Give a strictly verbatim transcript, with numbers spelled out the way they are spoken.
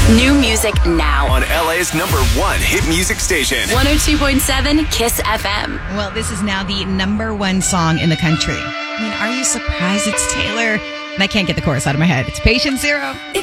New music now on L A's number one hit music station. one oh two point seven Kiss F M. Well, this is now the number one song in the country. I mean, are you surprised it's Taylor? And I can't get the chorus out of my head. It's Patient Zero. If